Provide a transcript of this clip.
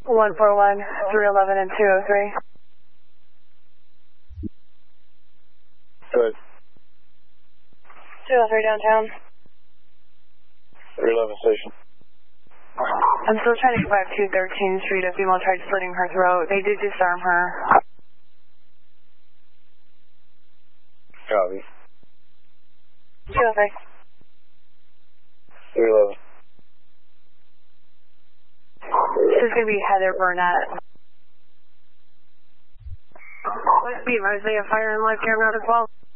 141, 311, and 203. Good. 203 downtown. 311 station. I'm still trying to get back to 13th Street. A female tried slitting her throat. They did disarm her. Copy. 203. 311. This is going to be Heather Burnett. Be advised they have fire and live camera out as well.